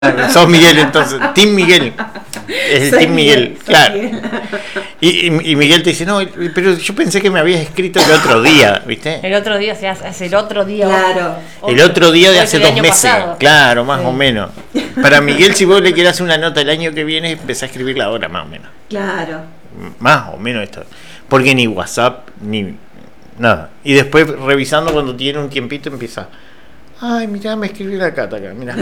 Sos Miguel entonces, Team Miguel. Es el Soy Team Miguel, claro. Miguel. Y Miguel te dice, no, pero yo pensé que me habías escrito el otro día, ¿viste? El otro día, hace el otro día. Claro. El otro día de Hoy hace el 2 año meses, pasado. claro, más o menos. Para Miguel, si vos le querés hacer una nota el año que viene, empezá a escribirla ahora, más o menos. Claro. Más o menos esto. Porque ni WhatsApp, ni nada. Y después, revisando cuando tiene un tiempito, empieza... Ay, mirá, me escribió la Cata acá, mirá.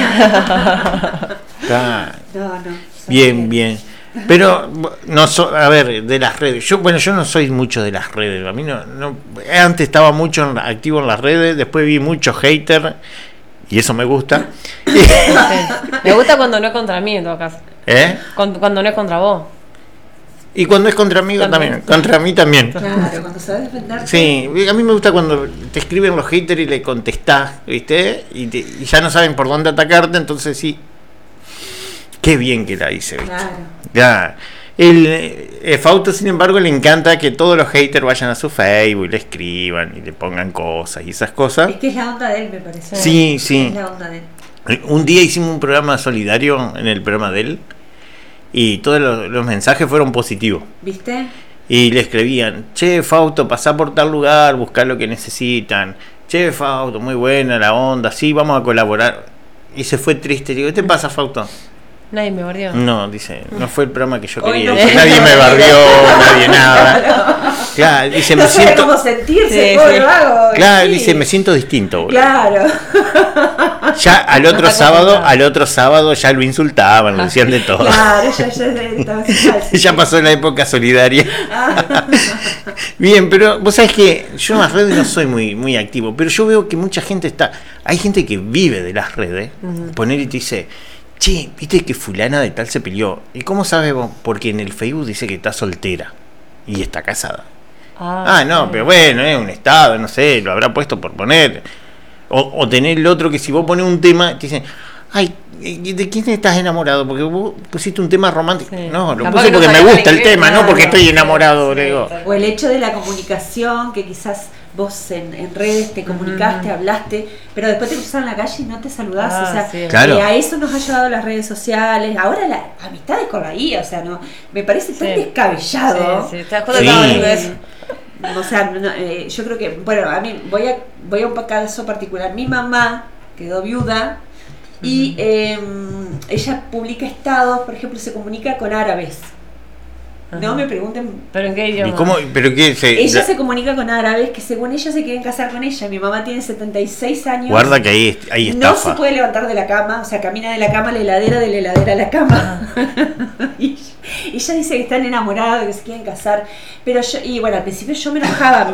Claro. No. Bien, bien. Pero, a ver, de las redes. Yo no soy mucho de las redes. A mí no antes estaba mucho activo en las redes, después vi muchos haters, y eso me gusta. Sí. Me gusta cuando no es contra mí, en todo caso. Cuando no es contra vos. Y cuando es contra mí también. Contra mí también. Claro, cuando sabes defenderte. Sí, a mí me gusta cuando te escriben los haters y le contestás, ¿viste? Y ya no saben por dónde atacarte, entonces sí. Qué bien que la hice, ¿viste? Claro. Ya. Fausto, sin embargo, le encanta que todos los haters vayan a su Facebook y le escriban y le pongan cosas y esas cosas. Es que es la onda de él, me parece. Sí. Es la onda de él. Un día hicimos un programa solidario en el programa de él y todos los mensajes fueron positivos. ¿Viste? Y le escribían, che, Fausto, pasá por tal lugar, buscar lo que necesitan. Che, Fausto, muy buena la onda, sí, vamos a colaborar. Y se fue triste. Digo, ¿qué te pasa, Fausto? Nadie me bardeó. No, dice, no fue el programa que yo Hoy quería. no Dice, fue. nadie me barrió, nadie nada. Claro, dice, No me sabe siento... cómo sentirse, Sí, pobre sí. vago. Claro, Sí. dice, me siento distinto, boludo. Claro. Ya al otro sábado ya lo insultaban, lo decían de todo. Claro, ya estaba Ya pasó la época solidaria. Bien, pero vos sabés que yo en las redes no soy muy activo, pero yo veo que mucha gente hay gente que vive de las redes, poner y te dice, che, viste que fulana de tal se peleó. ¿Y cómo sabes vos? Porque en el Facebook dice que está soltera y está casada. No, Sí. pero bueno, es un estado, no sé, lo habrá puesto por poner. O tener el otro que si vos pones un tema, te dicen, ay, ¿de quién estás enamorado? Porque vos pusiste un tema romántico. Sí. No, lo Capaz puse que no porque me sabés gusta el escribir, tema, no claro. porque estoy enamorado, Sí, le digo. tal O el hecho de la comunicación, que quizás vos en redes te comunicaste, hablaste, pero después te cruzás en la calle y no te saludás. O sea, Sí. Claro. a eso nos ha llevado las redes sociales. Ahora la amistad es con la guía, o sea, no me parece tan Sí. descabellado. Sí. Te das cuenta Sí. que estaba hablando de eso. O sea, yo creo que, bueno, a mí voy a un caso particular. Mi mamá quedó viuda y ella publica estados, por ejemplo, se comunica con árabes. No Ajá. me pregunten. ¿Pero en qué ¿Y idioma? cómo? ¿Pero qué? Ella se comunica con árabes que según ella se quieren casar con ella. Mi mamá tiene 76 años. Guarda que ahí No estafa. se puede levantar de la cama, o sea, camina de la cama a la heladera, de la heladera a la cama. Y ella dice que están enamorados, que se quieren casar. Pero bueno, al principio yo me enojaba,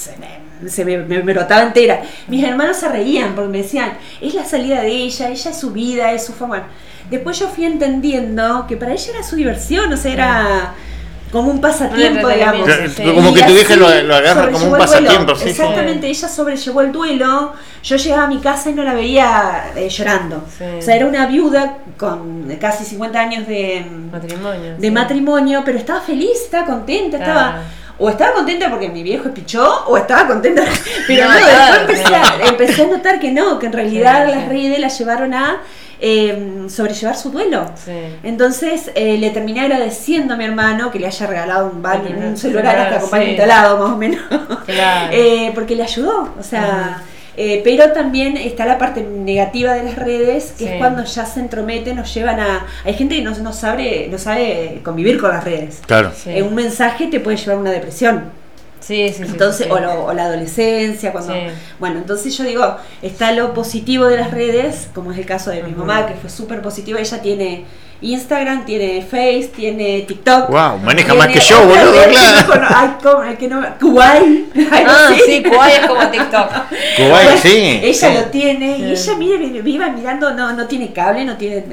me brotaba entera. Mis hermanos se reían porque me decían, es la salida de ella es su vida, es su forma. Después yo fui entendiendo que para ella era su diversión, o sea, era como un pasatiempo, Un digamos. entretenimiento, Como Y que tu vieja así lo agarra como un sobrellevó el duelo. pasatiempo, sí. Exactamente, ella sobrellevó el duelo. Yo llegaba a mi casa y no la veía llorando. Sí. O sea, era una viuda con casi 50 años de Matrimonio. matrimonio, pero estaba feliz, estaba contenta, Claro. o estaba contenta porque mi viejo es pichó, o estaba contenta, pero No, no, claro, después empecé a notar que no, que en realidad las redes la llevaron a sobrellevar su duelo. Sí. Entonces le terminé agradeciendo a mi hermano que le haya regalado un celular hasta con Sí. instalado, más o menos. Claro. Porque le ayudó, o sea, pero también está la parte negativa de las redes, que Sí. es cuando ya se entrometen, nos llevan hay gente que no sabe convivir con las redes. Claro. Sí. Un mensaje te puede llevar a una depresión. Sí. Entonces, sí. o la adolescencia, cuando Sí. bueno, entonces yo digo, está lo positivo de las redes, como es el caso de mi Ujú. mamá, que fue súper positiva. Ella tiene Instagram, tiene Face, tiene TikTok. Wow, maneja tiene más que yo, otra boludo, red claro. que no, Kuwait. Sí, Kuwait es como TikTok. Kuwait, Bueno, sí. ella sí. lo tiene, y Sí. ella vive mirando, no tiene cable, no tiene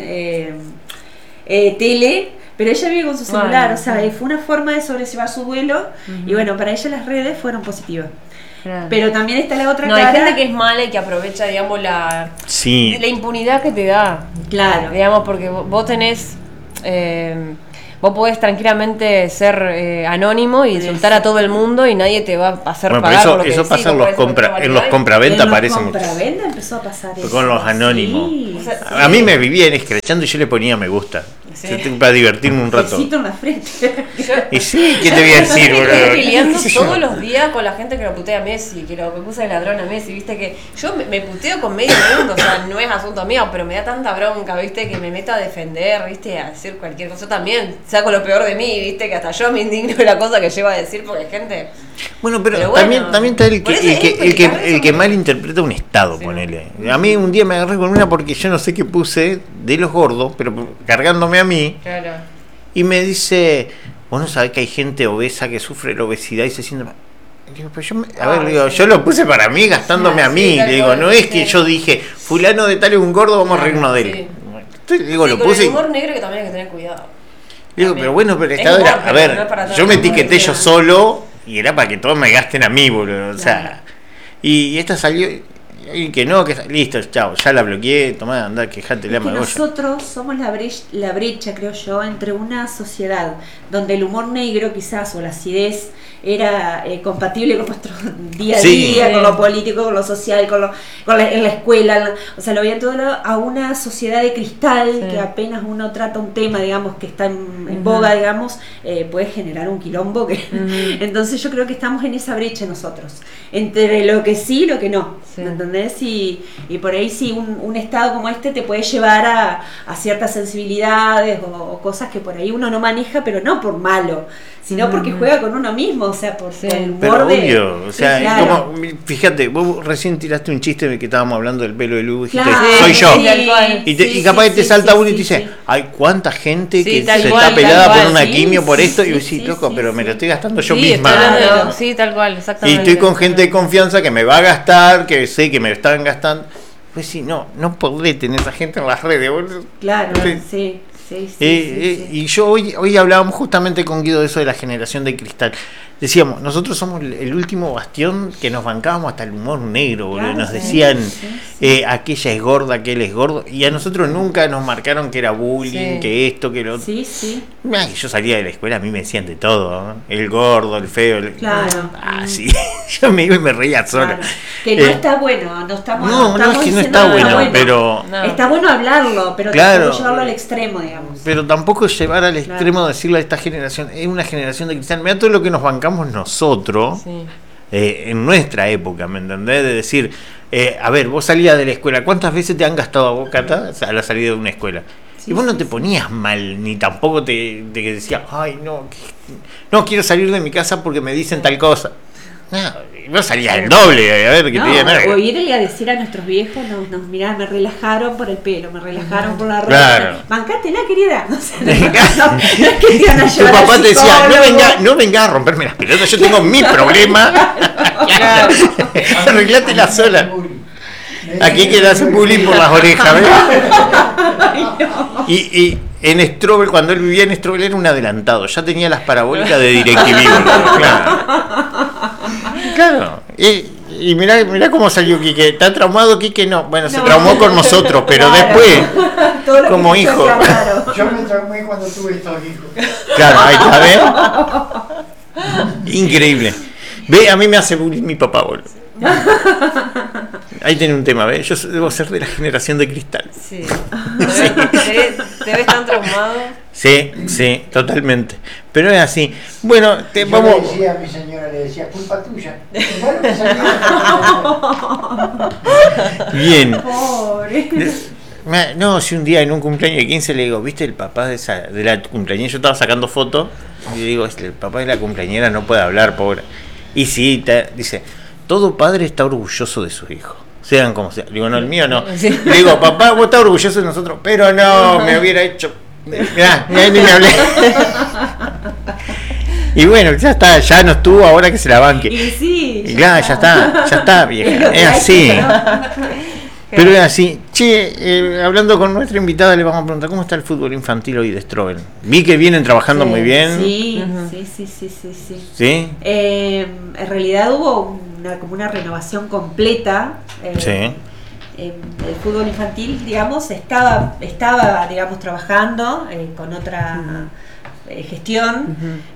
tele, pero ella vive con su celular. Bueno, O sea, sí. fue una forma de sobrellevar su duelo. Y bueno, para ella las redes fueron positivas. Claro. Pero también está la otra No, cara. hay gente que es mala y que aprovecha, digamos, la Sí. impunidad que te da. Claro. Digamos, porque vos tenés... vos podés tranquilamente ser anónimo y insultar a todo el mundo y nadie te va a hacer pagar por lo que eso pasa en los compraventa, parece mucho. En los compraventa empezó a pasar eso. Con los anónimos. Sí. O sea, a mí me vivían escrachando y yo le ponía me gusta. Sí. Para divertirme un rato. Besito en la frente. Y sí, ¿qué te voy a decir, boludo? Estoy peleando todos los días con la gente que lo putea a Messi, que lo puso de ladrón a Messi, viste que yo me puteo con medio mundo, o sea, no es asunto mío, pero me da tanta bronca, viste, que me meto a defender, viste, a decir cualquier cosa. Yo también saco lo peor de mí, viste, que hasta yo me indigno de la cosa que llevo a decir porque gente... Bueno, pero también está el que malinterpreta un estado, sí. Ponele. A mí un día me agarré con una porque yo no sé qué puse de los gordos, pero cargándome a mí. Claro. Y me dice, vos no sabés que hay gente obesa que sufre la obesidad y se siente... Digo, pues yo lo puse para mí, gastándome a mí. Le digo, no es que yo dije, fulano de tal es un gordo, vamos a reírnos de él. Sí. Entonces, digo, lo con puse. El humor negro que también hay que tener cuidado. Digo, pero bueno, pero esta hora, a ver, no yo me etiqueté yo solo y era para que todos me gasten a mí, boludo. O sea, y esta salió y que no, que listo, chao, ya la bloqueé, tomá, andá, quejate, la magolla. Nosotros somos la brecha, creo yo, entre una sociedad donde el humor negro quizás o la acidez era compatible con nuestro día a día, con lo político, con lo social, en la escuela, o sea, lo veía en todo lado, a una sociedad de cristal que apenas uno trata un tema, digamos, que está en boga, digamos, puede generar un quilombo. Entonces yo creo que estamos en esa brecha nosotros, entre lo que sí y lo que no, ¿me entendés? Y por ahí sí, un estado como este te puede llevar a ciertas sensibilidades o cosas que por ahí uno no maneja, pero no por malo, sino porque juega con uno mismo, o sea, por el pero borde. Obvio, o sea, claro. Como, fíjate, vos recién tiraste un chiste de que estábamos hablando del pelo de Lu, dijiste, soy yo. Y capaz que te salta uno y te dice, hay cuánta gente que se está pelada por una quimio por esto, y vos decís, loco, pero me lo estoy gastando yo misma. Claro. Sí, tal cual, exactamente. Y estoy con gente de confianza que me va a gastar, que sé que me están gastando. Pues sí, no podré tener esa gente en las redes, boludo. Claro, sí. Y yo hoy hablábamos justamente con Guido de eso de la generación de cristal. Decíamos, nosotros somos el último bastión que nos bancábamos hasta el humor negro, boludo. Claro, nos decían, aquella es gorda, aquel es gordo, y a nosotros nunca nos marcaron que era bullying, que esto, que lo otro. Yo salía de la escuela, a mí me decían de todo, ¿no? El gordo, el feo, Claro. Sí, yo me iba y me reía solo. Claro. Que no está bueno, no estamos no es que no está bueno, pero... No. Está bueno hablarlo, pero tampoco llevarlo al extremo, digamos. Pero tampoco llevar al extremo de decirle a esta generación, es una generación de cristal, mira todo lo que nos bancamos nosotros en nuestra época, ¿me entendés? De decir, a ver, vos salías de la escuela, ¿cuántas veces te han gastado a vos, Cata, a la salida de una escuela? Y vos no te ponías mal, ni tampoco te decías, ay, no quiero salir de mi casa porque me dicen tal cosa. No salías el doble, a ver qué te digan. O irle a decir a nuestros viejos, mirá, me relajaron por el pelo, me relajaron por la ropa. Claro. Bancátela, querida. No sé, tu papá te decía, no vengas a romperme las pelotas, yo tengo mi problema. Arreglátela sola. Aquí que le hacen bullying por las orejas, ¿ves? Y en Strobel, cuando él vivía en Strobel, era un adelantado, ya tenía las parabólicas de DirecTV. Claro. Y mirá cómo salió Quique. ¿Está traumado Quique? No. Bueno, se traumó con nosotros, pero después, como hijo. Yo me traumé cuando tuve estos hijos. Claro, ahí está, ¿ves? Increíble. Ve, a mí me hace bullying mi papá, boludo. Ahí tiene un tema, ¿ves? Yo debo ser de la generación de cristal. Sí. ¿Te ves tan traumado? Sí, totalmente. Pero es así. Bueno, vamos. Le decía a mi señora, le decía, culpa tuya. Bien. Pobre. No, si un día en un cumpleaños de 15 le digo, ¿viste el papá de la cumpleañera? Yo estaba sacando fotos y le digo, el papá de la cumpleañera no puede hablar, pobre. Y sí, dice, todo padre está orgulloso de sus hijos, sean como sean. Le digo, no, el mío no. Le digo, papá, vos estás orgulloso de nosotros, pero no, me hubiera hecho... Mirá, ni me hablé. Y bueno, ya está, ya no estuvo, ahora que se la banque. Y claro, ya está, vieja. Es así. Pero es así. Che, hablando con nuestra invitada, le vamos a preguntar cómo está el fútbol infantil hoy de Strobel. Vi que vienen trabajando muy bien. Sí. ¿Sí? En realidad hubo como una renovación completa. El fútbol infantil, digamos, estaba digamos, trabajando con otra gestión.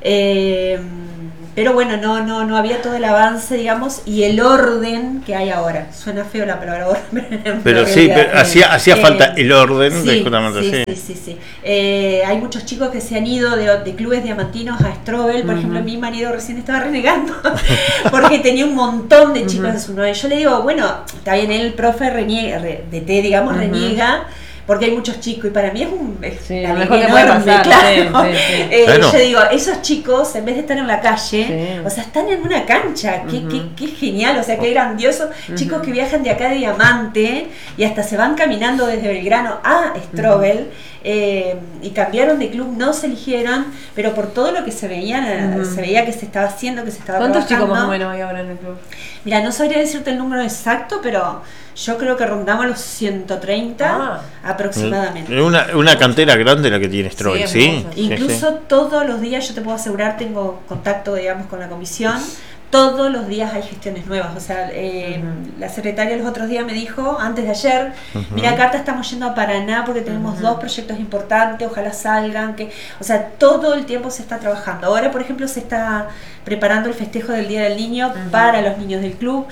Pero bueno, no había todo el avance, digamos, y el orden que hay ahora. Suena feo la palabra orden. Pero sí, pero hacía falta el orden, justamente. Sí. Hay muchos chicos que se han ido de clubes diamantinos a Strobel. Por ejemplo, mi marido recién estaba renegando porque tenía un montón de chicos en su 9. Yo le digo, bueno, está bien, el profe reniega, reniega, porque hay muchos chicos y para mí es lo mejor que puede pasar, claro. Claro. Yo digo, esos chicos en vez de estar en la calle, o sea, están en una cancha, qué genial, o sea, qué grandioso, chicos que viajan de acá de Diamante y hasta se van caminando desde Belgrano a Strobel. Y cambiaron de club, no se eligieron, pero por todo lo que se veía, se veía que se estaba haciendo, que se estaba ¿Cuántos trabajando. chicos más o menos hay ahora en el club? Mira, no sabría decirte el número exacto, pero yo creo que rondamos los 130 aproximadamente. Una cantera grande la que tiene Strobel, ¿sí? Incluso todos los días, yo te puedo asegurar, tengo contacto, digamos, con la comisión. Todos los días hay gestiones nuevas. O sea, la secretaria los otros días me dijo, antes de ayer, mira, Carta, estamos yendo a Paraná porque tenemos 2 proyectos importantes, ojalá salgan. O sea, todo el tiempo se está trabajando. Ahora, por ejemplo, se está preparando el festejo del Día del Niño para los niños del club.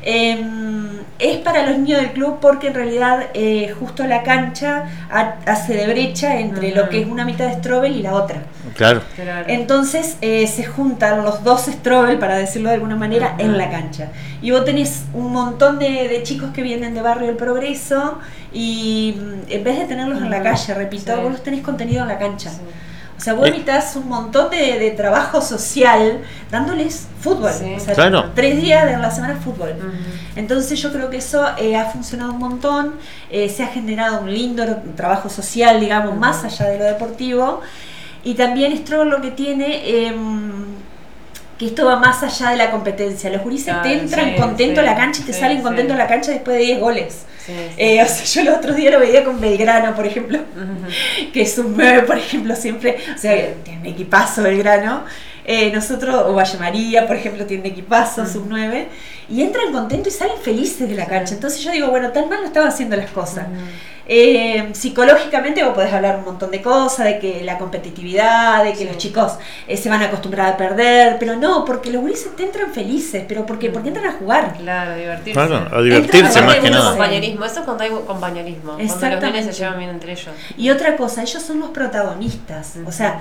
Es para los niños del club porque en realidad justo la cancha hace de brecha entre lo que es una mitad de Strobel y la otra. Claro. Entonces se juntan los 2 Strobel, para decirlo de alguna manera, en la cancha. Y vos tenés un montón de chicos que vienen de Barrio del Progreso y en vez de tenerlos en la calle, repito, vos los tenés contenido en la cancha. O sea, vos evitas un montón de trabajo social dándoles fútbol. O sea, 3 días de la semana fútbol. Entonces yo creo que eso ha funcionado un montón. Se ha generado un lindo trabajo social, digamos, más allá de lo deportivo. Y también Strobel lo que tiene, que esto va más allá de la competencia. Los gurises te entran contentos a la cancha y te salen contentos a la cancha después de 10 goles. O sea, yo los otros días lo veía con Belgrano, por ejemplo, que es un 9, por ejemplo, siempre, o sea, tiene un equipazo Belgrano. Nosotros, o Valle María, por ejemplo, tiene un equipazo, sub 9, y entran contentos y salen felices de la cancha. Entonces yo digo, bueno, tan mal no estaban haciendo las cosas. Psicológicamente vos podés hablar un montón de cosas, de que la competitividad, de que los chicos se van a acostumbrar a perder, pero no, porque los gurises te entran felices, pero porque entran a jugar. Claro, a divertirse. Claro, a divertirse más que nada. Compañerismo, eso es cuando hay compañerismo, cuando los nenes se llevan bien entre ellos. Y otra cosa, ellos son los protagonistas, o sea,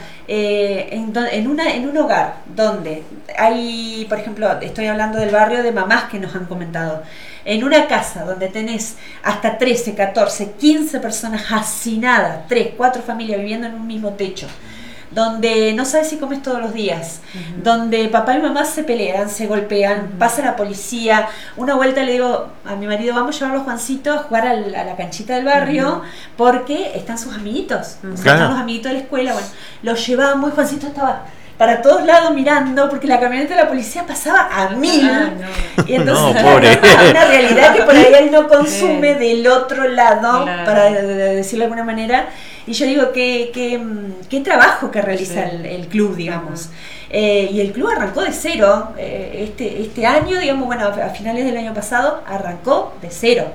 en un hogar donde hay, por ejemplo, estoy hablando del barrio de mamás que nos han comentado, en una casa donde tenés hasta 13, 14, 15 personas hacinadas, 3, 4 familias viviendo en un mismo techo, donde no sabes si comes todos los días, donde papá y mamá se pelean, se golpean, pasa la policía. Una vuelta le digo a mi marido, vamos a llevarlo a Juancito a jugar a la canchita del barrio, porque están sus amiguitos, están los amiguitos de la escuela. Bueno, los llevamos y Juancito estaba para todos lados mirando, porque la camioneta de la policía pasaba a 1000. Y entonces pobre. Una realidad que por ahí él no consume del otro lado, para decirlo de alguna manera. Y yo digo, qué trabajo que realiza el club, digamos. Y el club arrancó de cero. Este año, digamos, bueno, a finales del año pasado, arrancó de cero.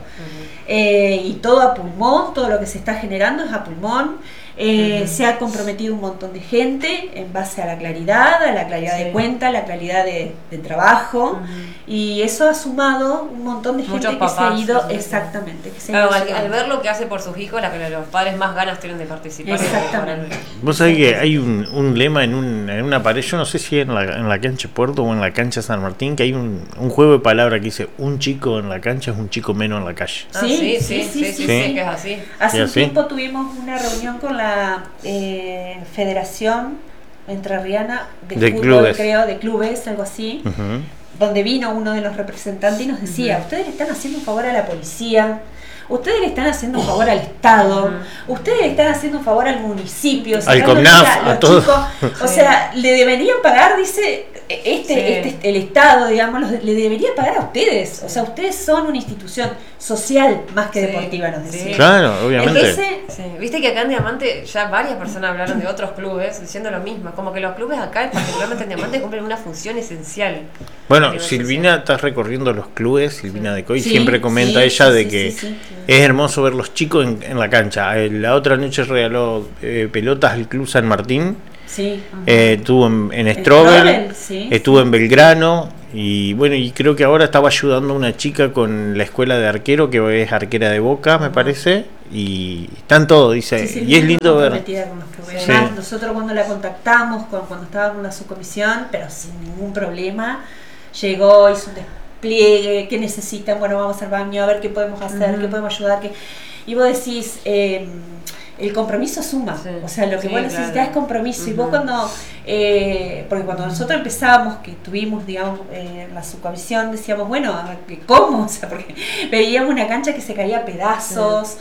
Y todo a pulmón, todo lo que se está generando es a pulmón. Se ha comprometido un montón de gente en base a la claridad de cuenta, a la claridad de trabajo, y eso ha sumado un montón de gente que se ha ido, exactamente. Que se claro, al ver lo que hace por sus hijos, los padres más ganas tienen de participar. Exactamente. Vos sabés que hay un lema en una pared, yo no sé si en la cancha Puerto o en la cancha San Martín, que hay un juego de palabras que dice, un chico en la cancha es un chico menos en la calle. Sí, que es así. Hace un tiempo tuvimos una reunión con la Federación Entrerriana de Fútbol, clubes. Creo, de clubes, algo así, donde vino uno de los representantes y nos decía, ustedes le están haciendo un favor a la policía, ustedes le están haciendo un favor al Estado, ustedes le están haciendo un favor al municipio, al CONAF, a todos. O sea, le deberían pagar, dice el Estado, digamos, le debería pagar a ustedes. O sea, ustedes son una institución social más que deportiva, nos decía. Claro, obviamente. Viste que acá en Diamante ya varias personas hablaron de otros clubes diciendo lo mismo, como que los clubes acá, particularmente en Diamante, cumplen una función esencial. Bueno, Silvina está recorriendo los clubes, Silvina de Coy, siempre comenta ella de que es hermoso ver los chicos en la cancha. La otra noche regaló pelotas al Club San Martín. Sí. Estuvo en Strobel, Strobel, sí, estuvo en Belgrano, y bueno, y creo que ahora estaba ayudando a una chica con la escuela de arquero, que es arquera de Boca, me parece, y están todos, dice, Sí, y es muy lindo ver. comprometida con los clubes. Sí. Además, nosotros cuando la contactamos, cuando estaba en la subcomisión, pero sin ningún problema, llegó, hizo un despliegue, qué necesitan, bueno, vamos al baño, a ver qué podemos hacer, qué podemos ayudar, y vos decís, el compromiso suma, Sí. o sea, lo que Sí, vos necesitas claro. es compromiso, y vos cuando, porque cuando nosotros empezábamos, que tuvimos, digamos, la subcomisión, decíamos, bueno, ¿cómo? O sea, porque veíamos una cancha que se caía a pedazos,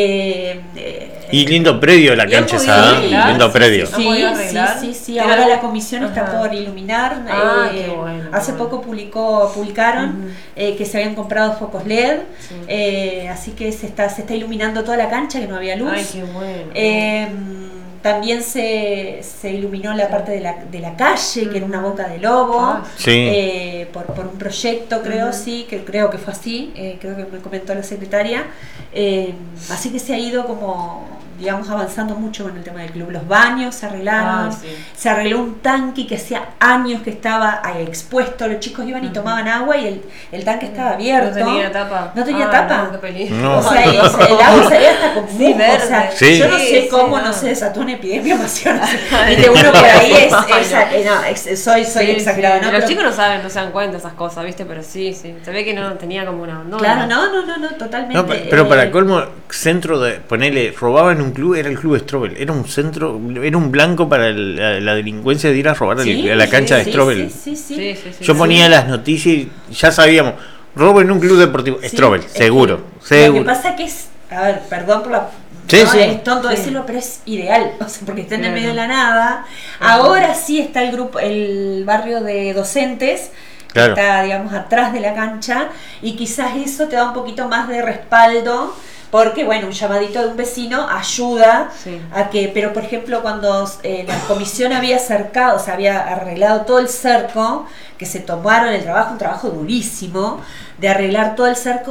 Y lindo predio la ¿Y han cancha podido esa, arreglar? lindo predio. ¿Han podido Sí, arreglar? sí. Ahora la comisión está Ajá. por iluminar. Ah, qué bueno, Hace qué bueno. poco publicaron que se habían comprado focos LED, así que se está iluminando toda la cancha, que no había luz. Ay, qué bueno. También se iluminó la parte de la calle, que era una boca de lobo, Ah, Sí. por un proyecto, creo, sí, que creo que fue así, creo que me comentó la secretaria. Así que se ha ido como, digamos, avanzando mucho con el tema del club. Los baños se arreglaron, Ah, sí. se arregló un tanque que hacía años que estaba expuesto, los chicos iban y tomaban agua y el tanque estaba abierto. No tenía tapa. No tenía Ah, tapa. No, qué peligro. No. O sea, el agua salía hasta con Sí, moco, o sea, verde. Sí. yo no sé Sí, cómo sí, no no. se desató una epidemia masiva. Viste, uno por ahí soy Sí, exagerada, sí. ¿no? Los Pero- chicos no saben, no se dan cuenta de esas cosas, ¿viste? Pero sí. Se ve que no tenía como una abandona. Claro, no, totalmente. No, pero para colmo, centro de ponerle, robaban un club, era el club Strobel, era un centro, era un blanco para la delincuencia de ir a robar Sí, a la cancha de sí, Strobel. sí. Yo ponía las noticias y ya sabíamos, robo en un club deportivo, Sí, Strobel, es seguro, que seguro. Lo que pasa que es, a ver, perdón por la... Sí, no, sí. es tonto Sí. decirlo, pero es ideal, o sea, porque está en el Claro. medio de la nada. Ahora sí está el barrio de docentes, que Claro. está, digamos, atrás de la cancha, y quizás eso te da un poquito más de respaldo, porque, bueno, un llamadito de un vecino ayuda Sí. a que, pero por ejemplo, cuando la comisión había cercado, o sea, había arreglado todo el cerco, que se tomaron el trabajo, un trabajo durísimo, de arreglar todo el cerco,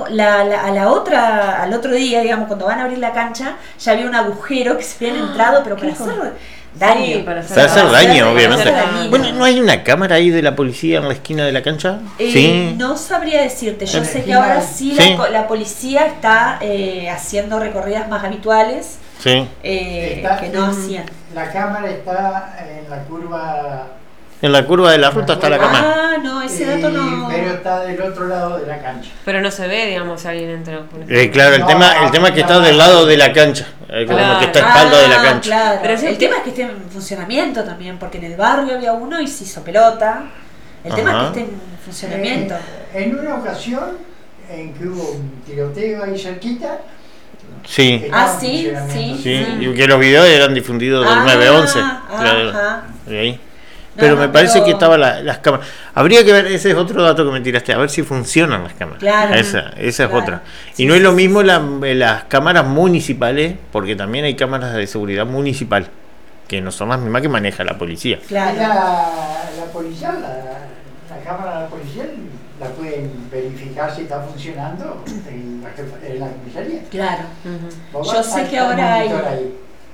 al otro día, digamos, cuando van a abrir la cancha, ya había un agujero que se habían entrado, pero para ¿qué hacer cosa? daño. Sí, para Se va a hacer daño, obviamente. daño. Bueno, ¿no hay una cámara ahí de la policía en la esquina de la cancha? Sí. No sabría decirte, yo En sé el que ahora final. sí, Sí. la policía está haciendo recorridas más habituales Sí. que no hacían. La cámara está en la curva. En la curva de la ruta está la cámara. Ah, no, ese dato no. Pero está del otro lado de la cancha. Pero no se ve, digamos, si alguien entra. Claro, el No, tema es que está del lado de la cancha, como Claro. que está a espalda de la cancha. Claro. Pero sí, el tema es que esté en funcionamiento también, porque en el barrio había uno y se hizo pelota. El tema Ajá. es que esté en funcionamiento. En una ocasión, en que hubo un tiroteo ahí cerquita. Sí, estaba en sí, funcionamiento. sí, Sí. y que los videos eran difundidos del 911. Claro, Ajá. de ahí. Pero No, me parece pero- que estaban las cámaras. Habría que ver, ese es otro dato que me tiraste, a ver si funcionan las cámaras. Claro. Esa es Claro. otra. Sí, Y no es lo sí, mismo sí, las cámaras municipales, porque también hay cámaras de seguridad municipal, que no son las mismas que maneja la policía. Claro. La policía, la cámara de la policía la pueden verificar si está funcionando en la comisaría. Claro. Vos Yo vas sé al que ahora hay- monitor ahí.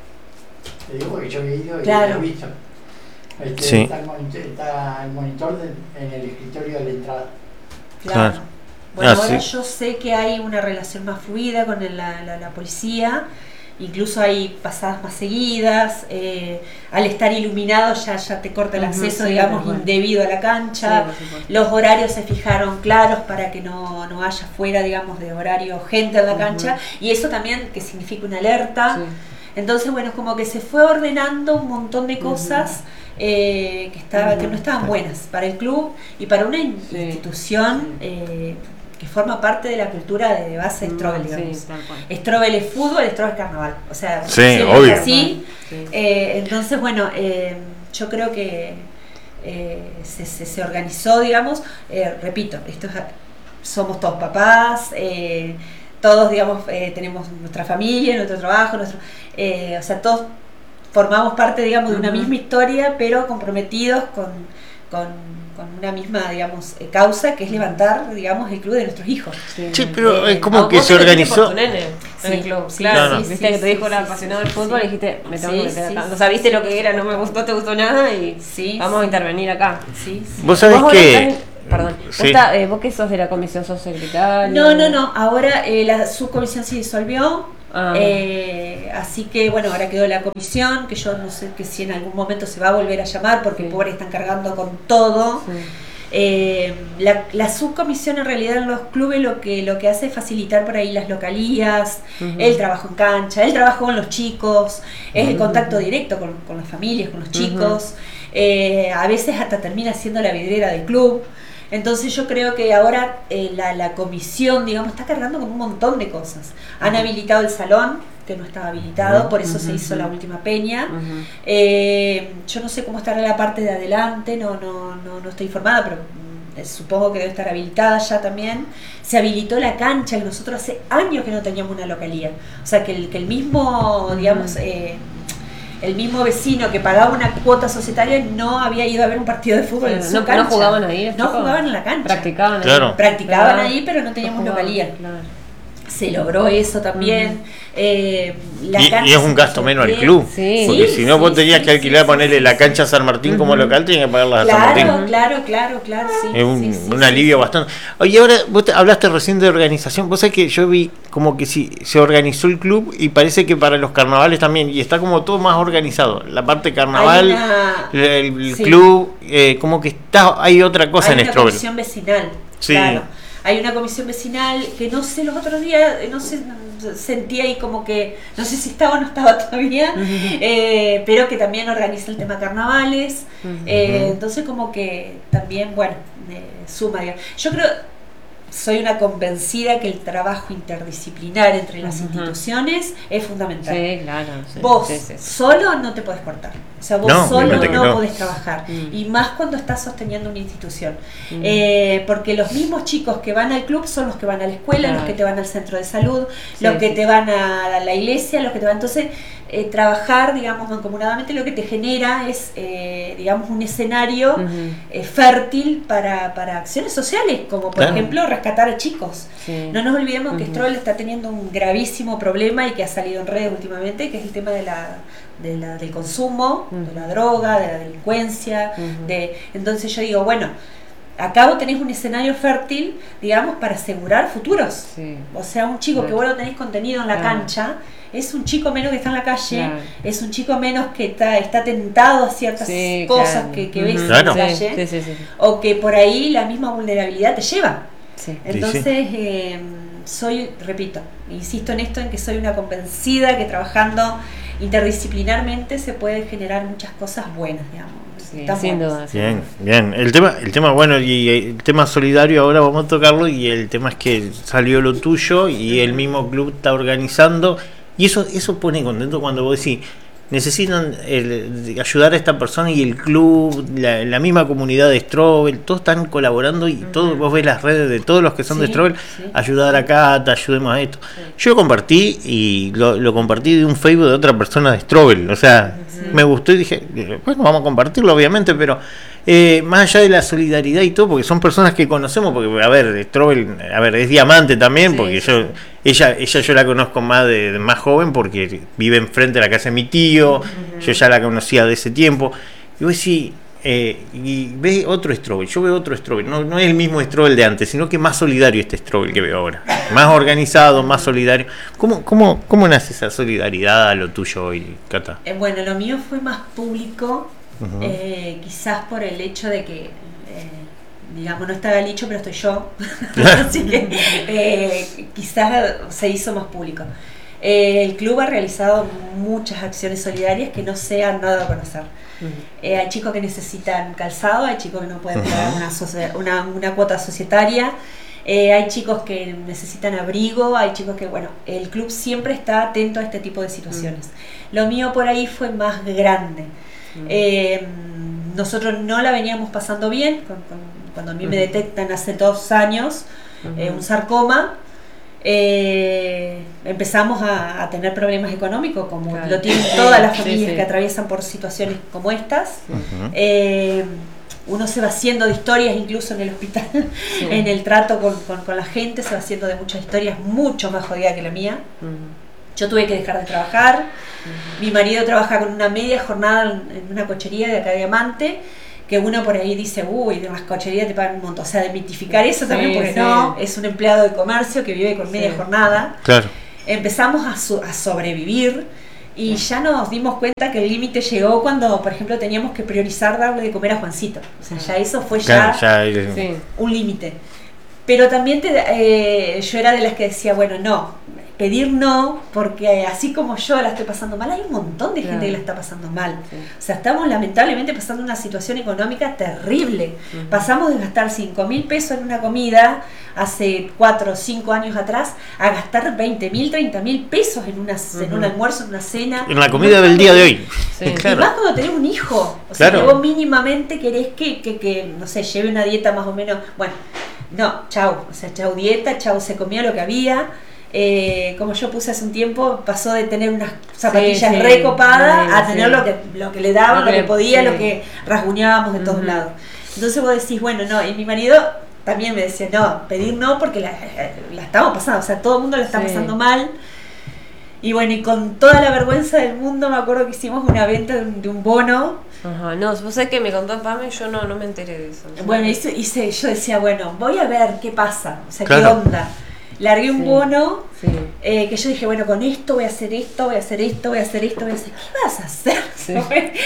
Te digo porque yo he ido y Claro. lo he visto. Sí. Está el monitor en el escritorio de la entrada. Claro. Claro. Bueno, Ah, ahora sí. yo sé que hay una relación más fluida con la policía, incluso hay pasadas más seguidas, al estar iluminado ya te corta el Ujú, acceso, sí, digamos, tal cual. indebido a la cancha. Sí, por supuesto. Los horarios se fijaron claros para que no haya fuera, digamos, de horario gente en la cancha, y eso también que significa una alerta. Sí. Entonces, bueno, es como que se fue ordenando un montón de cosas que no estaban buenas para el club y para una institución que forma parte de la cultura de base Strobel, digamos. Sí, tal cual. Strobel es fútbol, Strobel es carnaval. O sea, Sí, siempre es obvio. así. Sí. Entonces, bueno, yo creo que se organizó, digamos, repito, somos todos papás, todos, digamos, tenemos nuestra familia, nuestro trabajo, o sea, todos formamos parte, digamos, de una misma historia, pero comprometidos con una misma, digamos, causa, que es levantar, digamos, el club de nuestros hijos. Sí, pero es ¿A como vos que te se metiste organizó. por tu nene? en el club. sí, Claro, sí, viste que te dijo el apasionado del fútbol y dijiste, me tengo que meter acá. O sea, viste lo que era, no me gustó, te gustó nada y vamos a intervenir acá. Sí. Vos sabés Vos que... Perdón, Sí. ¿vos qué sos de la comisión? ¿Sos secretaria? No. Ahora la subcomisión se disolvió. Así que bueno, ahora quedó la comisión, que yo no sé que si en algún momento se va a volver a llamar porque pobre están cargando con todo. La subcomisión en realidad en los clubes lo que hace es facilitar por ahí las localías, el trabajo en cancha, el trabajo con los chicos, es el contacto directo con las familias, con los chicos, a veces hasta termina siendo la vidriera del club. Entonces yo creo que ahora la comisión, digamos, está cargando con un montón de cosas. Han habilitado el salón, que no estaba habilitado, por eso se hizo la última peña. Yo no sé cómo estará la parte de adelante, no estoy informada, pero supongo que debe estar habilitada ya también. Se habilitó la cancha, que nosotros hace años que no teníamos una localía. O sea, que el mismo, digamos... el mismo vecino que pagaba una cuota societaria no había ido a ver un partido de fútbol en su cancha. ¿No jugaban ahí? No jugaban en la cancha. Practicaban ahí. Claro. Practicaban ahí, pero no teníamos localía. Claro. Se logró eso también. Y es un gasto menos al club. Sí. Porque si no, vos tenías que alquilar, ponerle la cancha a San Martín como local, tenías que pagarla a San Martín. Claro, sí. Es un alivio bastante. Oye, ahora vos hablaste recién de organización. Vos sabés que yo vi como que sí, se organizó el club y parece que para los carnavales también. Y está como todo más organizado. La parte carnaval, el club, como que hay otra cosa en Strobel. Hay una comisión vecinal. Sí. Claro. Hay una comisión vecinal que no sé, los otros días, no sé, sentí ahí como que, no sé si estaba o no estaba todavía, pero que también organiza el tema carnavales. Entonces como que también, bueno, suma. Digamos. Yo creo, soy una convencida que el trabajo interdisciplinar entre las instituciones es fundamental. Sí, claro. Sí, vos sí. solo no te podés cortar. O sea, vos solo no podés trabajar. Y más cuando estás sosteniendo una institución. Porque los mismos chicos que van al club son los que van a la escuela, los que te van al centro de salud, los que te van a la iglesia, los que te van... Entonces, trabajar, digamos, mancomunadamente lo que te genera es, digamos, un escenario fértil para acciones sociales, como por ejemplo rescatar a chicos. No nos olvidemos que Strobel está teniendo un gravísimo problema y que ha salido en redes últimamente, que es el tema del consumo, de la droga, de la delincuencia. Entonces yo digo, bueno, acá vos tenés un escenario fértil, digamos, para asegurar futuros. O sea, un chico que vos lo tenés contenido en la cancha, es un chico menos que está en la calle, es un chico menos que está tentado a ciertas cosas que ves en la calle, o que por ahí la misma vulnerabilidad te lleva. Entonces, repito, insisto en esto, en que soy una convencida que trabajando interdisciplinarmente se pueden generar muchas cosas buenas, digamos. Sin duda. Bien. El tema, bueno, y el tema solidario ahora vamos a tocarlo, y el tema es que salió lo tuyo y el mismo club está organizando, y eso pone contento cuando vos decís, necesitan ayudar a esta persona, y el club, la misma comunidad de Strobel, todos están colaborando, y todos, vos ves las redes de todos los que son de Strobel, ayudar acá, te ayudemos a esto. Yo compartí, y lo compartí de un Facebook de otra persona de Strobel, o sea, me gustó y dije, bueno, vamos a compartirlo obviamente, pero más allá de la solidaridad y todo, porque son personas que conocemos, porque a ver, Strobel, es diamante también, porque ella yo la conozco más de más joven, porque vive enfrente de la casa de mi tío, yo ya la conocía de ese tiempo, y vos decís, y ves otro Strobel, yo veo otro Strobel, no es el mismo Strobel de antes, sino que más solidario este Strobel que veo ahora, más organizado, más solidario. ¿Cómo nace esa solidaridad a lo tuyo hoy, Cata? Bueno, lo mío fue más público, quizás por el hecho de que, digamos, no estaba el dicho, pero estoy yo, así que quizás se hizo más público. El club ha realizado muchas acciones solidarias que no se han dado a conocer. Hay chicos que necesitan calzado, hay chicos que no pueden pagar una cuota societaria, hay chicos que necesitan abrigo, hay chicos que, bueno, el club siempre está atento a este tipo de situaciones. Lo mío por ahí fue más grande. Nosotros no la veníamos pasando bien, cuando a mí me detectan hace 2 años un sarcoma, empezamos a tener problemas económicos, como Claro. lo tienen todas las Sí, familias sí. que atraviesan por situaciones como estas. Ujú. Uno se va haciendo de historias incluso en el hospital, Sí. en el trato con la gente, se va haciendo de muchas historias mucho más jodidas que la mía. Yo tuve que dejar de trabajar. Mi marido trabaja con una media jornada en una cochería de acá de Diamante, que uno por ahí dice, uy, de las cocherías te pagan un montón. O sea, demitificar eso también, Sí, porque sí. no, es un empleado de comercio que vive con media Sí. jornada. Claro. Empezamos a sobrevivir y ya nos dimos cuenta que el límite llegó cuando, por ejemplo, teníamos que priorizar darle de comer a Juancito. O sea, ya eso fue Claro, ya Sí. un límite. Pero también yo era de las que decía, bueno, no, pedir no, porque así como yo la estoy pasando mal, hay un montón de gente Claro. que la está pasando mal. Sí. O sea, estamos lamentablemente pasando una situación económica terrible. Pasamos de gastar 5.000 pesos en una comida hace 4 o 5 años atrás a gastar 20.000, 30.000 pesos en un almuerzo, en una cena. En la comida del día de hoy. Sí. Y Claro. más cuando tenés un hijo, o sea, Claro. que vos mínimamente querés que, no sé, lleve una dieta más o menos, bueno, no, chau, o sea, chau dieta, chau se comía lo que había. Como yo puse hace un tiempo, pasó de tener unas zapatillas Sí, sí. recopadas a Sí. tener lo que le daban, Lo lo que que- podía, sí. lo que rasguñábamos de todos Ujú. lados. Entonces vos decís, bueno, no, y mi marido también me decía, no, pedir no porque la estamos pasando, o sea, todo el mundo la está Sí. pasando mal. Y bueno, y con toda la vergüenza del mundo me acuerdo que hicimos una venta de un bono. Ajá, no, vos sabés que me contó Pame y yo no me enteré de eso. Bueno, yo decía, bueno, voy a ver qué pasa, o sea, Claro. qué onda. Largué un Sí. bono Sí. que yo dije, bueno, con esto voy a hacer esto, voy a hacer esto, voy a hacer esto, voy a hacer... ¿Qué vas a hacer? Sí.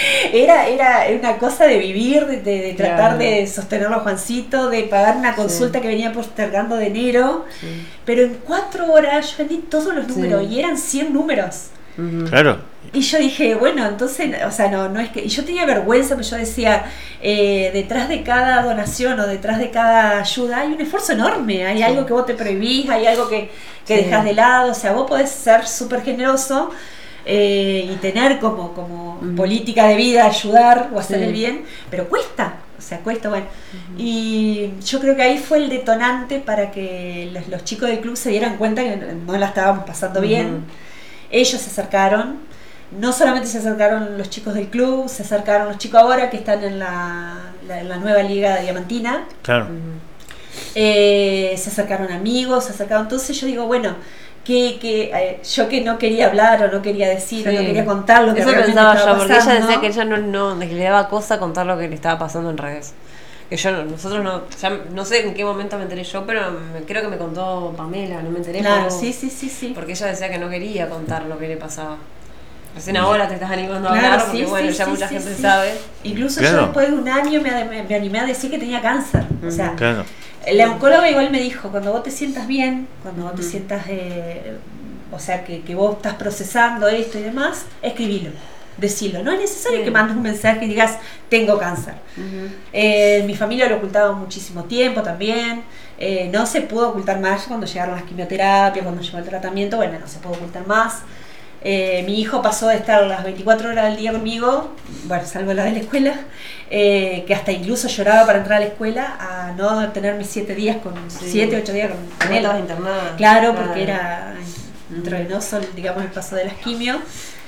Era una cosa de vivir, de tratar Claro. de sostenerlo a Juancito, de pagar una consulta que venía postergando de enero. Sí. Pero en 4 horas yo vendí todos los números Sí. y eran 100 números. Ujú. Claro. Y yo dije, bueno, entonces, o sea, no es que... Y yo tenía vergüenza, pero yo decía, detrás de cada donación o detrás de cada ayuda hay un esfuerzo enorme, hay algo que vos te prohibís, hay algo que Sí. dejás de lado, o sea, vos podés ser súper generoso y tener como política de vida ayudar o hacer Sí. el bien, pero cuesta, o sea, cuesta, bueno. Y yo creo que ahí fue el detonante para que los chicos del club se dieran cuenta que no la estábamos pasando bien. Ellos se acercaron. No solamente se acercaron los chicos del club, se acercaron los chicos ahora que están en la nueva liga diamantina, Claro. se acercaron amigos, se acercaron, entonces yo digo, bueno, yo que no quería hablar o no quería decir o no Sí. quería contar lo que Eso realmente pensaba estaba yo, porque ella pasando. decía que ella no que le daba cosa contar lo que le estaba pasando en redes. Que nosotros no, ya no sé en qué momento me enteré yo, pero creo que me contó Pamela, no me enteré. Claro, pero- sí. Porque ella decía que no quería contar lo que le pasaba. Recién ahora te estás animando a Claro, hablar, porque sí, bueno, sí, ya sí, mucha sí, gente sí. sabe. Incluso Claro. yo después de un año me animé a decir que tenía cáncer. O sea, Claro. la oncóloga igual me dijo, cuando vos te sientas bien, cuando vos te sientas, o sea, que vos estás procesando esto y demás, escribilo, decilo. No es necesario Sí. que mandes un mensaje y digas, tengo cáncer. Mi familia lo ocultaba muchísimo tiempo también. No se pudo ocultar más cuando llegaron las quimioterapias, cuando llegó el tratamiento, bueno, no se pudo ocultar más. Mi hijo pasó de estar las 24 horas del día conmigo, bueno, salvo la de la escuela, que hasta incluso lloraba para entrar a la escuela, a no tenerme 7 días con 7, 8 días con No él. estabas internada. Claro, porque era intravenoso, digamos, el paso de las quimio.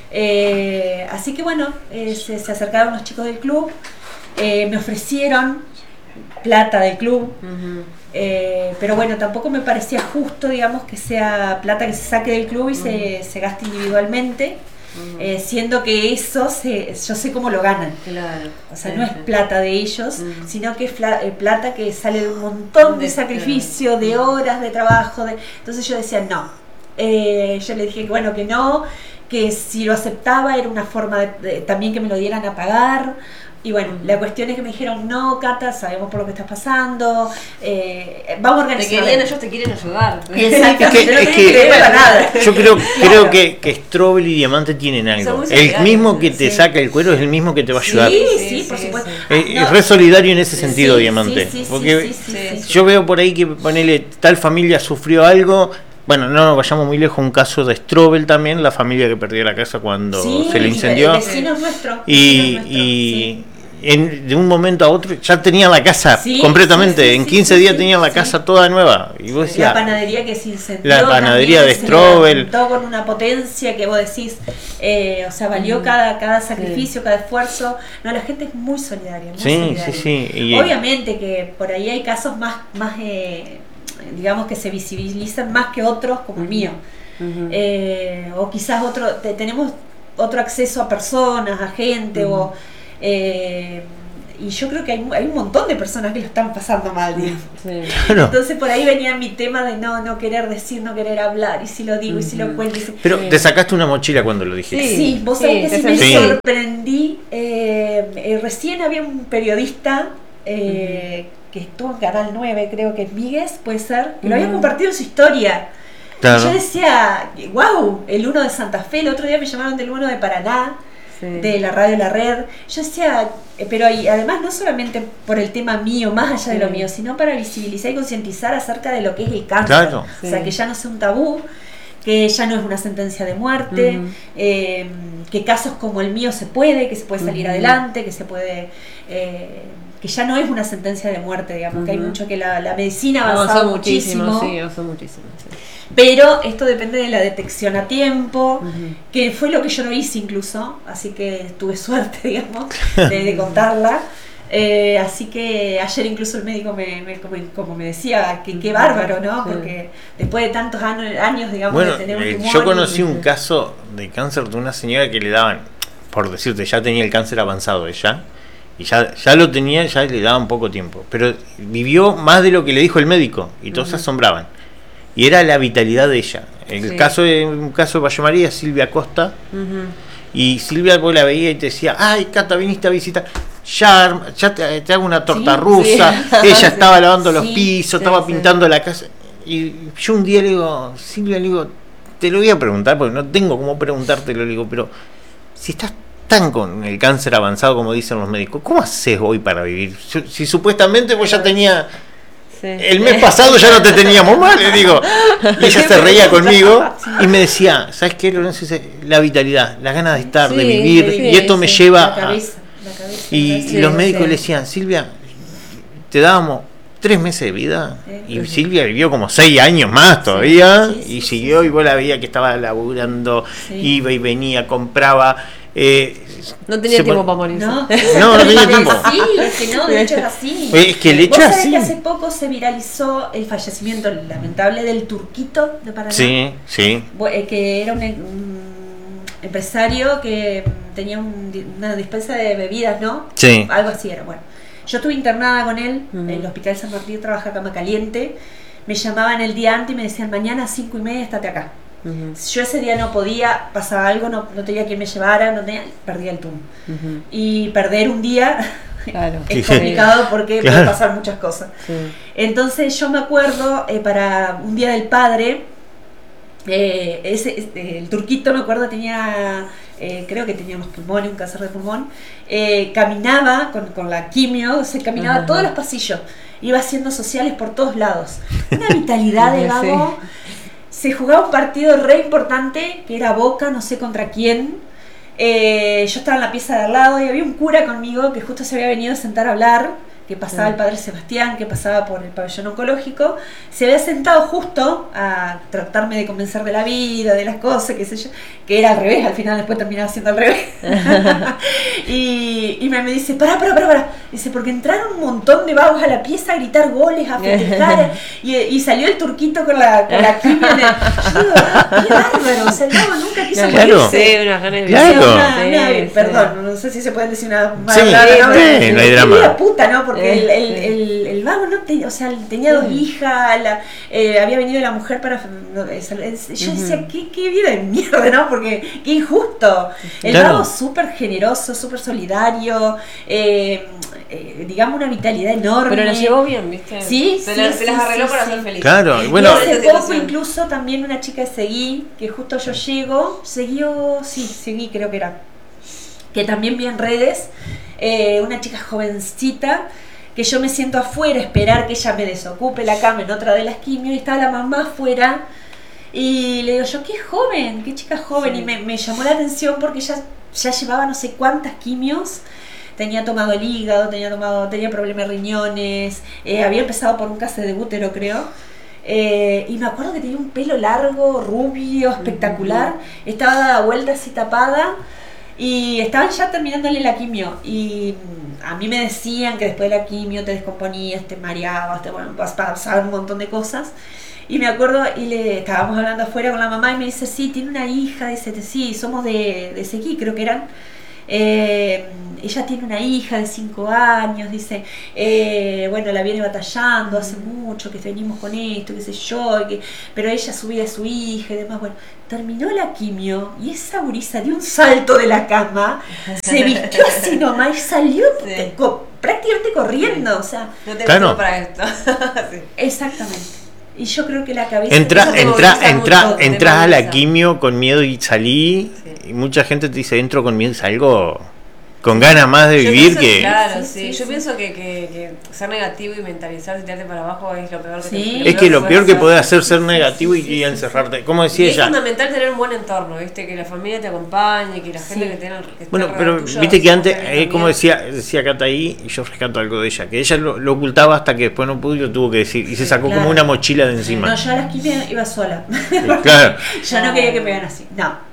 Así que bueno, se acercaron los chicos del club, me ofrecieron plata del club. Pero bueno, tampoco me parecía justo, digamos, que sea plata que se saque del club y se gaste individualmente, siendo que eso yo sé cómo lo ganan. Claro. O sea, no es plata de ellos, sino que es plata que sale de un montón de sacrificio, de horas de trabajo. Entonces yo decía, no. Yo le dije que bueno, que no, que si lo aceptaba era una forma de también que me lo dieran a pagar. Y bueno, la cuestión es que me dijeron, no, Cata, sabemos por lo que estás pasando, vamos a organizar. Ellos te quieren ayudar. Exactamente, no Es tenés que- que ver para nada. Yo creo Claro. que Strobel y Diamante tienen Son algo. muy El solidarios, mismo que te sí. saca el cuero es el mismo que te va a ayudar. Sí, por supuesto. Es re solidario en ese Sí, sentido, sí, Diamante. sí, sí, Porque sí. yo veo por ahí que ponele tal familia sufrió algo. Bueno, no nos vayamos muy lejos, un caso de Strobel también, la familia que perdió la casa cuando Sí, se le incendió. Vecinos nuestros. Y, vecinos nuestros, y, de un momento a otro ya tenían la casa Sí, completamente, sí, sí, en sí, 15 sí, días sí, tenían la sí. casa toda nueva. Y vos La decías, panadería que se incendió. La panadería también de Strobel. se levantó con una potencia que vos decís, o sea, valió cada sacrificio, cada esfuerzo. No, la gente es muy solidaria, muy sí, solidaria. sí, sí. Y, Obviamente que por ahí hay casos más digamos que se visibilizan más que otros como el mío. O quizás tenemos otro acceso a personas, a gente, y yo creo que hay un montón de personas que lo están pasando mal, digamos. Sí. claro. Entonces por ahí venía mi tema de no querer decir, no querer hablar, y si lo digo, y si lo cuento. Pero te sacaste una mochila cuando lo dijiste. Sí, vos sabés que sí me Sí. sorprendí. Recién había un periodista que estuvo en Canal 9, creo que es Míguez, puede ser, que lo había compartido en su historia. Claro. Y yo decía, wow, el 1 de Santa Fe, el otro día me llamaron del 1 de Paraná, de la radio La Red. Yo decía, pero y además no solamente por el tema mío, más allá de lo mío, sino para visibilizar y concientizar acerca de lo que es el cáncer. Claro. O sea, que ya no sea un tabú, que ya no es una sentencia de muerte, que casos como el mío que se puede salir adelante, que se puede... que ya no es una sentencia de muerte, digamos, que hay mucho que la medicina ha avanzado muchísimo. Sí, avanzó muchísimo. Sí. Pero esto depende de la detección a tiempo, que fue lo que yo no hice incluso, así que tuve suerte, digamos, de contarla. Así que ayer incluso el médico como me decía que qué bárbaro, ¿no? Porque después de tantos años, digamos, Bueno, de tener un tumor. yo conocí un caso de cáncer de una señora que le daban, por decirte, ya tenía el cáncer avanzado ella, y ya lo tenía, ya le daban poco tiempo, pero vivió más de lo que le dijo el médico, y todos se asombraban. Y era la vitalidad de ella. Un caso de Valle María, Silvia Costa, y Silvia vos la veía y te decía, ay, Cata, viniste a visitar, ya te hago una torta rusa. Ella estaba lavando los pisos, estaba pintando la casa. Y yo un día le digo, Silvia, te lo voy a preguntar, porque no tengo cómo preguntártelo, le digo, pero si estás tan con el cáncer avanzado como dicen los médicos, ¿cómo haces hoy para vivir? Si supuestamente vos ya tenías... El mes pasado ya no te teníamos mal, le digo. Y ella se reía conmigo y me decía, ¿sabes qué, Lorenzo? La vitalidad, las ganas de estar, de vivir, y esto me lleva la cabeza, y los médicos le decían, Silvia, te dábamos 3 meses de vida, y Silvia vivió como 6 años más todavía, y siguió, y vos la veía que estaba laburando, iba y venía, compraba. No tenía tiempo para morirse. No tenía tiempo. Sí, es que no, de hecho es así. Es que el hecho es así. Que hace poco se viralizó el fallecimiento lamentable del Turquito de Paraná. Sí. Que era un empresario que tenía una despensa de bebidas, ¿no? Sí. Algo así era, bueno. Yo estuve internada con él en el Hospital San Martín, trabaja cama caliente. Me llamaban el día antes y me decían, mañana a 5:30 estate acá. Yo ese día no podía, pasaba algo, no tenía quien me llevara, perdía el turno. Y perder un día es complicado porque pueden pasar muchas cosas. Entonces yo me acuerdo, para un día del padre, el Turquito, me acuerdo, tenía... creo que tenía unos pulmones, un cáncer de pulmón, caminaba con la quimio, se caminaba todos los pasillos, iba haciendo sociales por todos lados, una vitalidad de vago. Se jugaba un partido re importante que era Boca, no sé contra quién. Yo estaba en la pieza de al lado y había un cura conmigo que justo se había venido a sentar a hablar, que pasaba el padre Sebastián, que pasaba por el pabellón oncológico. Se había sentado justo a tratarme de convencer de la vida, de las cosas, qué sé yo, que era al revés, al final después terminaba siendo al revés. y me dice, pará. Dice, porque entraron un montón de vagos a la pieza a gritar goles, a festejar, y salió el Turquito con la quimio en el... Yo digo, qué bárbaro, o sea, el vago nunca quiso morirse. Sí, unas ganas de perdón, no sé si se pueden decir una no hay drama. La puta, ¿no? Porque el vago no tenía, o sea, tenía 2 hijas, había venido la mujer para... yo decía, qué vida de mierda, ¿no? Porque qué injusto. El vago súper generoso, súper solidario, digamos una vitalidad enorme. Pero lo llevó bien, ¿viste? Sí, se las arregló para ser feliz. Claro, y bueno. hace poco incluso también una chica de Seguí, que justo yo seguí, creo que era, que también vi en redes, una chica jovencita, que yo me siento afuera, esperar que ella me desocupe la cama en otra de las quimios, y estaba la mamá afuera, y le digo yo, qué chica joven, y me llamó la atención porque ella ya llevaba no sé cuántas quimios, tenía tomado el hígado, tenía problemas de riñones, había empezado por un cáncer de útero, creo. Y me acuerdo que tenía un pelo largo, rubio, espectacular, estaba dada vuelta así tapada y estaban ya terminándole la quimio y a mí me decían que después de la quimio te descomponías, te mareabas, vas a pasar un montón de cosas. Y me acuerdo, y le estábamos hablando afuera con la mamá y me dice, sí, tiene una hija, dice, sí, somos de Seguí, creo que eran. Ella tiene una hija de 5 años, dice, bueno, la viene batallando hace mucho, que venimos con esto, qué sé yo, pero ella subía a su hija y demás. Bueno, terminó la quimio y esa gurisa dio un salto de la cama, se vistió así nomás y salió prácticamente corriendo, o sea. No te claro. Para esto. Sí. Exactamente. Y yo creo que la cabeza... Entras a la quimio con miedo y salí, sí. Y mucha gente te dice, entro con miedo y salgo con ganas más de vivir que... Claro, sí. Yo pienso que ser negativo y mentalizarse y tirarte para abajo es lo peor que te es que lo peor que podés hacer es ser negativo y encerrarte. Como decía ella... Es fundamental tener un buen entorno, ¿viste? Que la familia te acompañe, que la gente que tenga... Bueno, pero viste que antes, como decía Cata ahí, y yo rescato algo de ella, que ella lo ocultaba hasta que después no pudo y lo tuvo que decir. Y se sacó como una mochila de encima. No, yo a las quimios iba sola. Claro. Yo no quería que me vean así. No.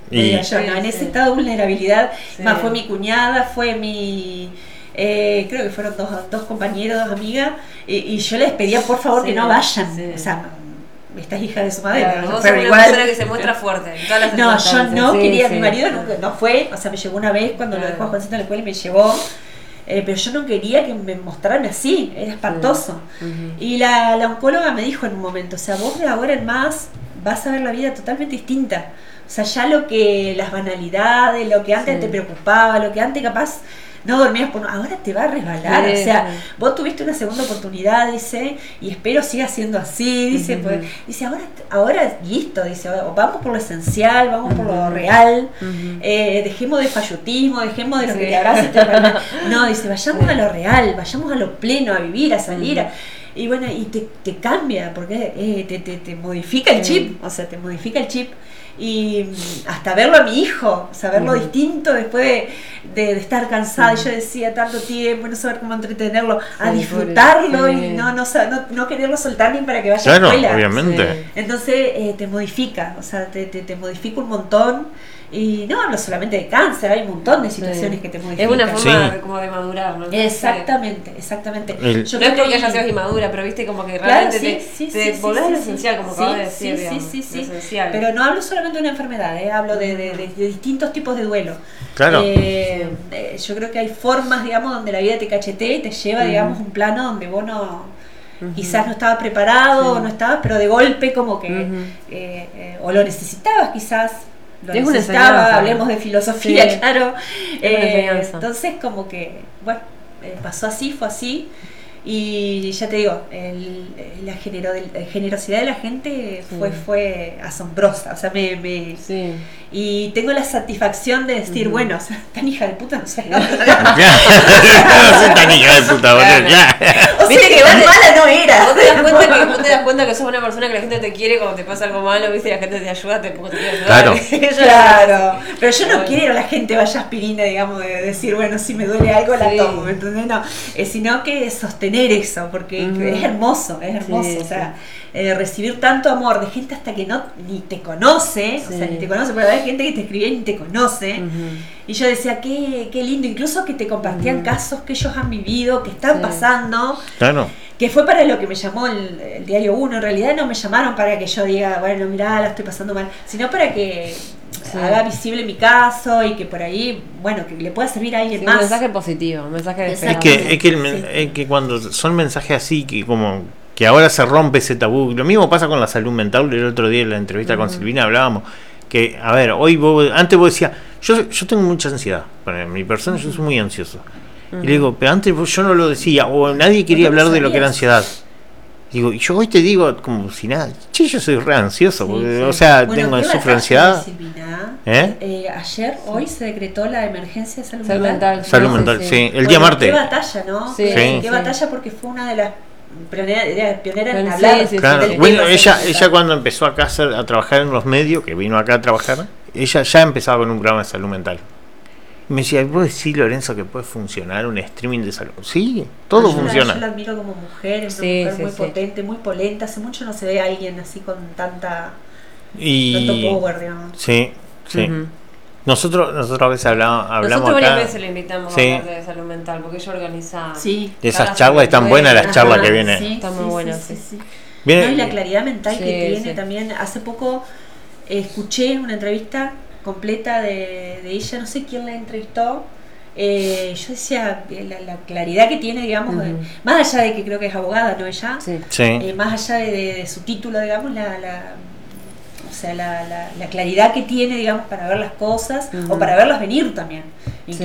Yo no, en ese estado de vulnerabilidad, más fue mi cuñada, fue mi creo que fueron dos compañeros, dos amigas, y yo les pedía por favor que no vayan, o sea, estas hijas de su madre, claro, pero igual una persona que se muestra fuerte en todas las yo no quería, mi marido no fue, o sea, me llevó una vez cuando lo dejó a Juancito en la escuela y me llevó. Pero yo no quería que me mostraran así, era espantoso. Y la oncóloga me dijo en un momento, o sea, vos de ahora en más vas a ver la vida totalmente distinta. O sea, ya las banalidades, lo que antes te preocupaba, lo que antes capaz no dormías por... Ahora te va a resbalar, o sea, vos tuviste una segunda oportunidad, dice, y espero siga siendo así, dice, pues, dice, ahora listo, dice, vamos por lo esencial, vamos por lo real, dejemos de fallutismo, dejemos de lo que te abraza, no, dice, vayamos a lo real, vayamos a lo pleno, a vivir, a salir, y bueno, y te cambia, porque te modifica el chip, o sea, te modifica el chip. Y hasta verlo a mi hijo, o sea, verlo distinto después de estar cansada, y yo decía tanto tiempo, no saber cómo entretenerlo, a disfrutarlo y no quererlo soltar ni para que vaya a la escuela. Obviamente. Entonces te modifica, o sea, te modifica un montón. Y no hablo solamente de cáncer, hay un montón de situaciones que te modifican. Es una forma como de madurar, ¿no? Exactamente. Yo no es porque ya seas inmadura, pero viste como que realmente te volvés a lo esencial, como acabas de decir, lo esencial. Pero no hablo solamente de una enfermedad, hablo de distintos tipos de duelo. Claro. Yo creo que hay formas, digamos, donde la vida te cachetea y te lleva, digamos, un plano donde vos no... quizás no estabas preparado, o no estabas, pero de golpe como que o lo necesitabas quizás. Hablemos de filosofía, claro. Entonces como que, bueno, pasó así, fue así. Y ya te digo, la generosidad de la gente fue asombrosa. O sea, y tengo la satisfacción de decir, bueno, o sea, tan hija de puta no soy. No soy tan hija de puta, boludo, ya. O sea, que tan mala no era. Vos te das cuenta que sos una persona que la gente te quiere cuando te pasa algo malo, viste, y la gente te ayuda, te quiere ayudar. Claro. Pero yo no quiero a la gente vaya aspirina, digamos, de decir, bueno, si me duele algo la tomo, ¿me entendés? No, sino que sostener eso, porque es hermoso, o sea, recibir tanto amor de gente hasta que ni te conoce, o sea, ni te conoce, pero hay gente que te escribía y ni te conoce, y yo decía, qué lindo, incluso que te compartían casos que ellos han vivido, que están pasando, claro. Que fue para lo que me llamó el Diario 1, en realidad no me llamaron para que yo diga, bueno, mirá, la estoy pasando mal, sino para que haga visible mi caso y que por ahí, bueno, que le pueda servir a alguien más. Un mensaje positivo, un mensaje de esperanza. Es que cuando son mensajes así, que ahora se rompe ese tabú, lo mismo pasa con la salud mental. El otro día en la entrevista con Silvina hablábamos que, a ver, antes vos decías, yo tengo mucha ansiedad, para mi persona yo soy muy ansioso. Y le digo, pero antes yo no lo decía, o nadie quería hablar de lo que era ansiedad. Digo, y yo hoy te digo como si nada, yo soy re ansioso, porque, o sea, sufro ansiedad. Hoy se decretó la emergencia de salud mental. Salud mental, sí. El día martes. Qué batalla, ¿no? Sí. Qué batalla, porque fue una de las pioneras en hablar. Claro. Bueno, ella cuando empezó acá a trabajar en los medios, que vino acá a trabajar, ella ya empezaba con un programa de salud mental. Y me decía, ¿vos decís, Lorenzo, que puede funcionar un streaming de salud? Sí, todo funciona. Yo la admiro como mujer, es una Sí, mujer sí, muy sí. potente, muy polenta. Hace mucho no se ve a alguien así con tanto Y power, digamos. sí, sí. Ujú. Nosotros a veces hablamos Nosotros varias acá veces le invitamos Sí. a hablar de salud mental, porque ella organiza. Sí. de esas Charlas charlas, están buenas las Ajá, charlas que vienen. Sí, Está sí, muy sí, buena, sí, sí. sí. Viene- No, y la claridad mental Sí, que tiene sí. también. Hace poco escuché una entrevista completa de ella, no sé quién la entrevistó. Yo decía, la claridad que tiene, digamos, Ujú. más allá de que creo que es abogada, ¿no? Ella, Sí. Sí. más allá de su título, digamos, o sea, la claridad que tiene, digamos, para ver las cosas Ujú. o para verlas venir también.